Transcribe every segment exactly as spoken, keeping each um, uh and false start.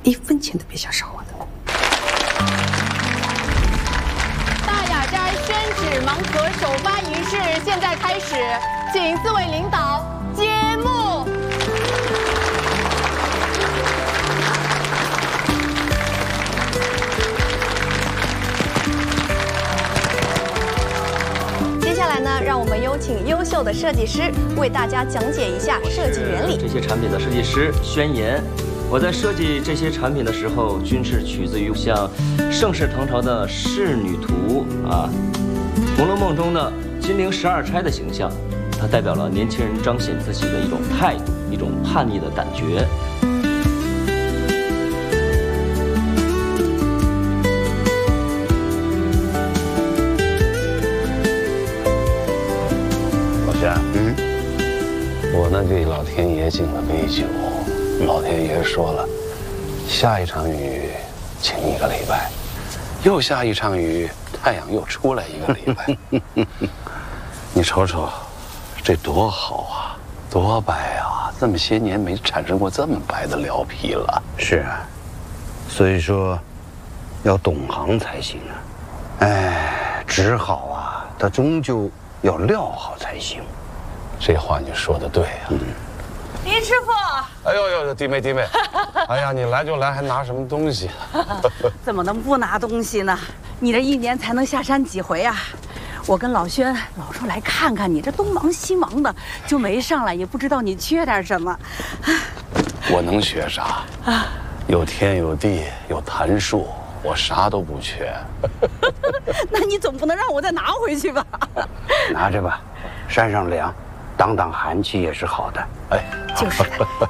一分钱都别想少我的。 大雅斋宣纸盲盒首发仪式现在开始，请四位领导揭幕。接下来呢，让我们有请优秀的设计师为大家讲解一下设计原理。 这些产品的设计师宣言。我在设计这些产品的时候，均是取自于像盛世唐朝的仕女图啊，《红楼梦》中的金陵十二钗的形象，它代表了年轻人彰显自己的一种态度，一种叛逆的感觉。 老轩，嗯，我呢给老天爷敬了杯酒。老天爷说了，下一场雨请一个礼拜，又下一场雨，太阳又出来一个礼拜。你瞅瞅，这多好啊，多白啊！这么些年没产生过这么白的蓼皮了。 是啊，所以说要懂行才行啊。哎，纸好啊，它终究要料好才行。 这话你说的对啊。嗯。 林师傅， 哎呦呦，弟妹弟妹，哎呀，你来就来，还拿什么东西？ 怎么能不拿东西呢？你这一年才能下山几回啊？我跟老轩老说来看看你，这东忙西忙的，就没上来，也不知道你缺点什么。 我能缺啥？啊，有天有地有檀树，我啥都不缺。 那你总不能让我再拿回去吧？ 拿着吧，山上凉。挡挡寒气也是好的， 哎， 就是。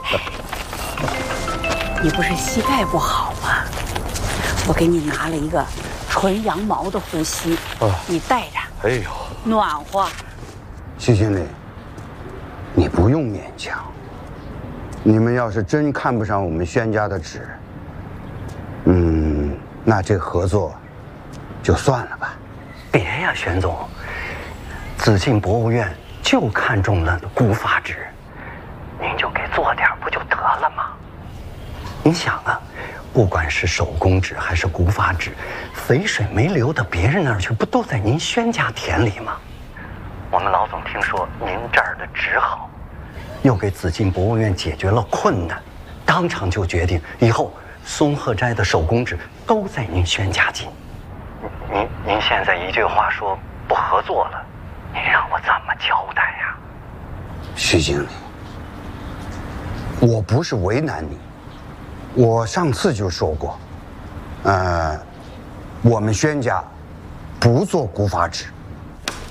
你不是膝盖不好吗？我给你拿了一个纯羊毛的护膝，啊、你戴着， 哎呦， 暖和。 徐经理，你不用勉强。你们要是真看不上我们宣家的纸，嗯，那这合作就算了吧。 别呀，玄总，紫禁博物院就看中了古法纸，您就给做点不就得了吗？你想啊，不管是手工纸还是古法纸，肥水没流到别人那儿去，不都在您宣家田里吗？我们老总听说您这儿的纸好，又给紫禁博物院解决了困难，当场就决定以后松鹤斋的手工纸都在您宣家进。您您现在一句话说不合作了，你让我怎么交代呀？ 徐经理，我不是为难你，我上次就说过，呃，我们宣家不做古法纸，